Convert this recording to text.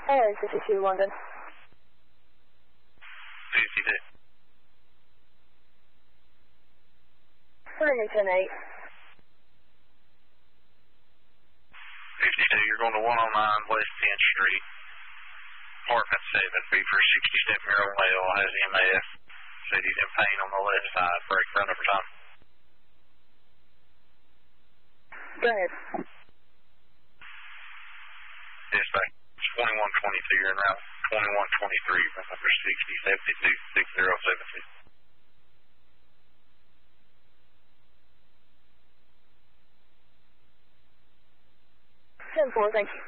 Area 62, London. 52. Ring 10-8. 52, you're going to 109 West 10th Street. Apartment 7, Beaver, 67-year-old male, has EMS. Said he's in pain on the left side. Break run over time. Go ahead. Dispatch, 2122, you're in route 2123, number 6072. 10-4, thank you.